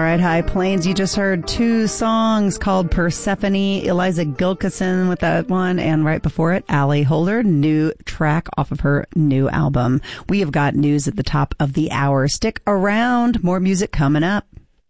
right, High Plains, you just heard two songs called Persephone, Eliza Gilkison with that one, and right before it, Allie Holder, new track off of her new album. We have got news at the top of the hour. Stick around, more music coming up.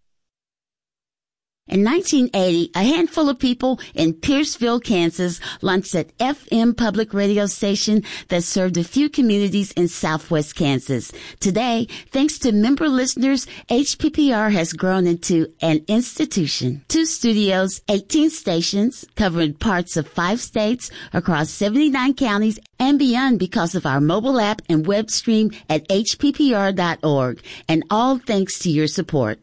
In 1980, a handful of people in Pierceville, Kansas, launched an FM public radio station that served a few communities in southwest Kansas. Today, thanks to member listeners, HPPR has grown into an institution. 2 studios, 18 stations, covering parts of 5 states across 79 counties and beyond because of our mobile app and web stream at hppr.org. And all thanks to your support.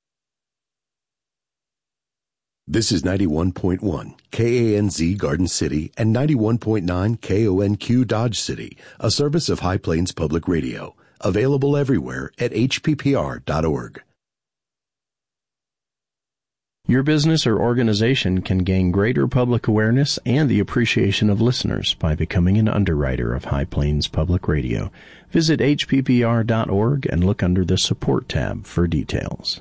This is 91.1 KANZ Garden City and 91.9 KONQ Dodge City, a service of High Plains Public Radio. Available everywhere at hppr.org. Your business or organization can gain greater public awareness and the appreciation of listeners by becoming an underwriter of High Plains Public Radio. Visit hppr.org and look under the Support tab for details.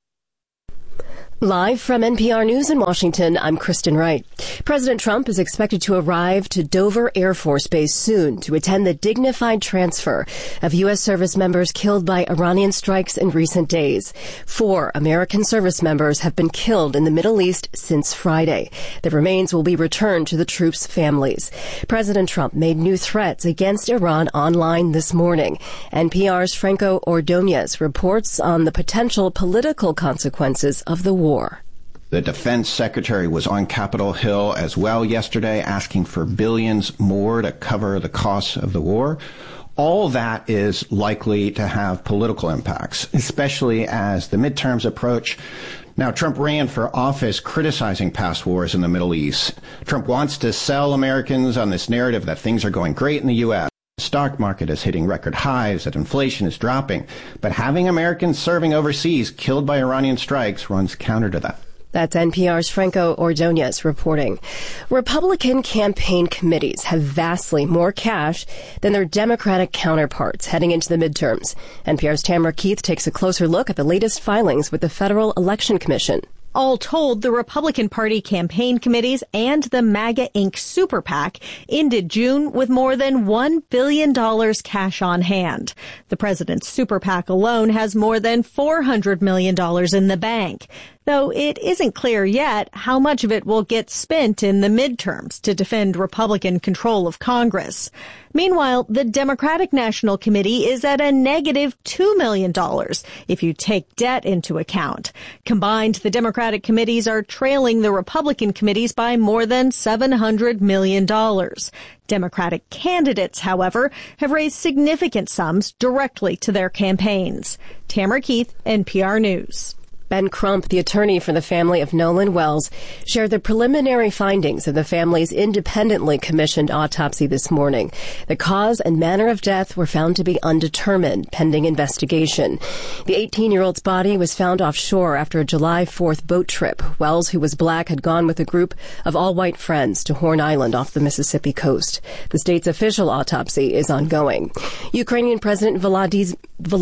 Live from NPR News in Washington, I'm Kristen Wright. President Trump is expected to arrive to Dover Air Force Base soon to attend the dignified transfer of U.S. service members killed by Iranian strikes in recent days. 4 American service members have been killed in the Middle East since Friday. The remains will be returned to the troops' families. President Trump made new threats against Iran online this morning. NPR's Franco Ordonez reports on the potential political consequences of the war. The defense secretary was on Capitol Hill as well yesterday, asking for billions more to cover the costs of the war. All that is likely to have political impacts, especially as the midterms approach. Now, Trump ran for office criticizing past wars in the Middle East. Trump wants to sell Americans on this narrative that things are going great in the U.S. The stock market is hitting record highs, that inflation is dropping. But having Americans serving overseas killed by Iranian strikes runs counter to that. That's NPR's Franco Ordonez reporting. Republican campaign committees have vastly more cash than their Democratic counterparts heading into the midterms. NPR's Tamara Keith takes a closer look at the latest filings with the Federal Election Commission. All told, the Republican Party campaign committees and the MAGA Inc. Super PAC ended June with more than $1 billion cash on hand. The president's Super PAC alone has more than $400 million in the bank, though it isn't clear yet how much of it will get spent in the midterms to defend Republican control of Congress. Meanwhile, the Democratic National Committee is at a negative $2 million if you take debt into account. Combined, the Democratic committees are trailing the Republican committees by more than $700 million. Democratic candidates, however, have raised significant sums directly to their campaigns. Tamara Keith, NPR News. Ben Crump, the attorney for the family of Nolan Wells, shared the preliminary findings of the family's independently commissioned autopsy this morning. The cause and manner of death were found to be undetermined, pending investigation. The 18-year-old's body was found offshore after a July 4th boat trip. Wells, who was black, had gone with a group of all-white friends to Horn Island off the Mississippi coast. The state's official autopsy is ongoing. Ukrainian President Volodymyr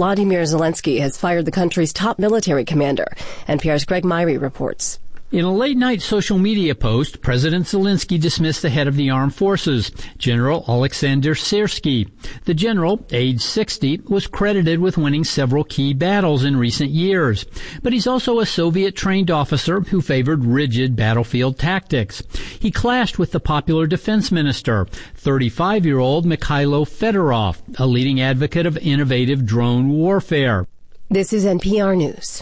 Zelensky has fired the country's top military commander. NPR's Greg Myrie reports. In a late-night social media post, President Zelensky dismissed the head of the armed forces, General Alexander Syrsky. The general, age 60, was credited with winning several key battles in recent years. But he's also a Soviet-trained officer who favored rigid battlefield tactics. He clashed with the popular defense minister, 35-year-old Mikhailo Fedorov, a leading advocate of innovative drone warfare. This is NPR News.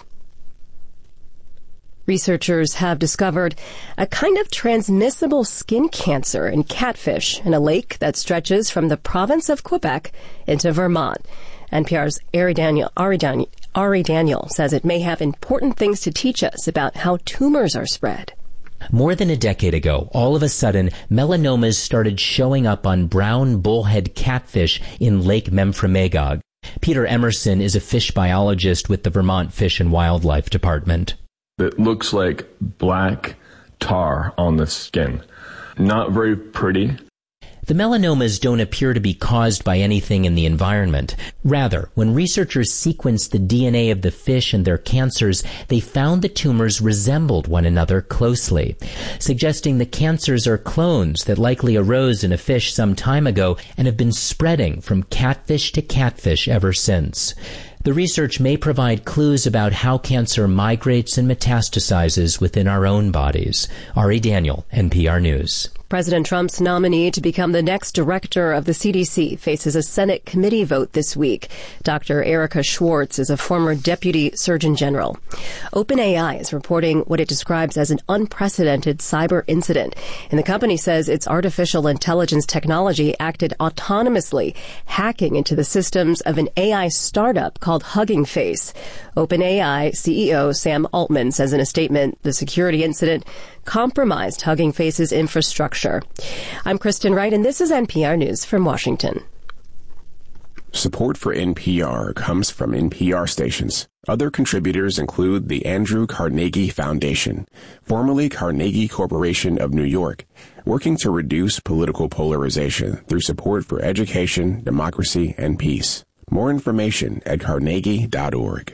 Researchers have discovered a kind of transmissible skin cancer in catfish in a lake that stretches from the province of Quebec into Vermont. NPR's Ari Daniel says it may have important things to teach us about how tumors are spread. More than a decade ago, all of a sudden, melanomas started showing up on brown bullhead catfish in Lake Memphremagog. Peter Emerson is a fish biologist with the Vermont Fish and Wildlife Department. It looks like black tar on the skin. Not very pretty. The melanomas don't appear to be caused by anything in the environment. Rather, when researchers sequenced the DNA of the fish and their cancers, they found the tumors resembled one another closely, suggesting the cancers are clones that likely arose in a fish some time ago and have been spreading from catfish to catfish ever since. The research may provide clues about how cancer migrates and metastasizes within our own bodies. Ari Daniel, NPR News. President Trump's nominee to become the next director of the CDC faces a Senate committee vote this week. Dr. Erica Schwartz is a former deputy surgeon general. OpenAI is reporting what it describes as an unprecedented cyber incident, and the company says its artificial intelligence technology acted autonomously, hacking into the systems of an AI startup called Hugging Face. OpenAI CEO Sam Altman says in a statement the security incident compromised Hugging Face's infrastructure. I'm Kristen Wright, and this is NPR News from Washington. Support for NPR comes from NPR stations. Other contributors include the Andrew Carnegie Foundation, formerly Carnegie Corporation of New York, working to reduce political polarization through support for education, democracy, and peace. More information at carnegie.org.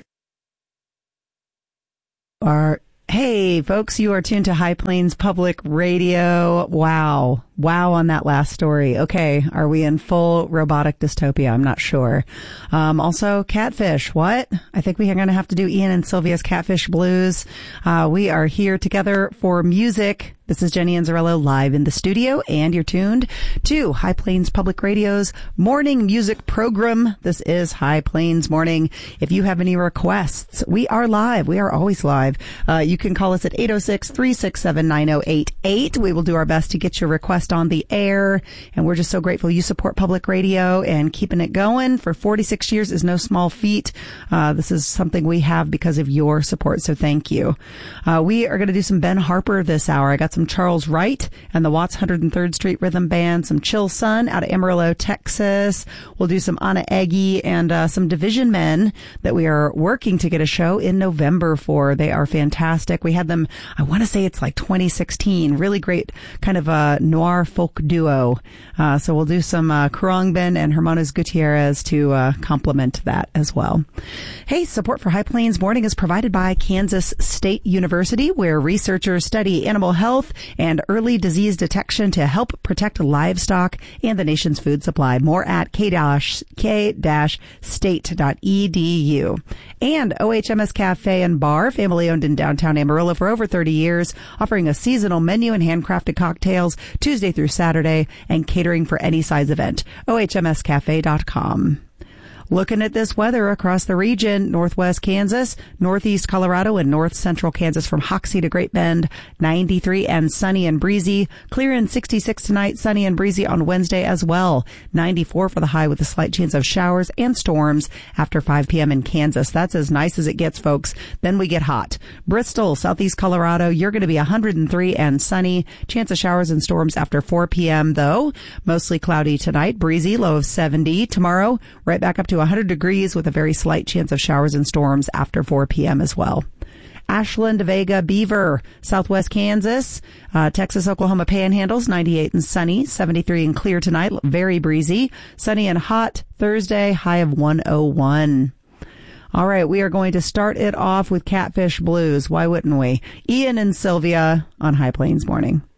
Hey, folks, you are tuned to High Plains Public Radio. Wow on that last story. Okay, are we in full robotic dystopia? I'm not sure. Also, catfish. What? I think we are going to have to do Ian and Sylvia's Catfish Blues. We are here together for music. This is Jenny Anzarello live in the studio, and you're tuned to High Plains Public Radio's morning music program. This is High Plains Morning. If you have any requests, we are live. We are always live. You can call us at 806-367-9088. We will do our best to get your request on the air, and we're just so grateful you support public radio and keeping it going for 46 years is no small feat. This is something we have because of your support, so thank you. We are going to do some Ben Harper this hour. I got some Charles Wright and the Watts 103rd Street Rhythm Band, some Chill Sun out of Amarillo, Texas. We'll do some Anna Eggy and some Division Men that we are working to get a show in November for. They are fantastic. We had them, I want to say it's like 2016. Really great kind of a noir folk duo. So we'll do some Khruangbin and Hermanos Gutierrez to complement that as well. Hey, support for High Plains Morning is provided by Kansas State University, where researchers study animal health and early disease detection to help protect livestock and the nation's food supply. More at k-state.edu. And OHMS Cafe and Bar, family owned in downtown Amarillo for over 30 years, offering a seasonal menu and handcrafted cocktails Tuesday through Saturday and catering for any size event. OHMScafe.com. Looking at this weather across the region, northwest Kansas, northeast Colorado, and north central Kansas from Hoxie to Great Bend, 93 and sunny and breezy. Clear and 66 tonight, sunny and breezy on Wednesday as well. 94 for the high with a slight chance of showers and storms after 5 p.m. in Kansas. That's as nice as it gets, folks. Then we get hot. Bristol, southeast Colorado, you're going to be 103 and sunny. Chance of showers and storms after 4 p.m. though. Mostly cloudy tonight, breezy, low of 70. Tomorrow, right back up to 100 degrees with a very slight chance of showers and storms after 4 p.m. as well. Ashland, Vega, Beaver, southwest Kansas, Texas, Oklahoma Panhandles, 98 and sunny, 73 and clear tonight, very breezy, sunny and hot Thursday, high of 101. All right, we are going to start it off with Catfish Blues. Why wouldn't we? Ian and Sylvia on High Plains Morning.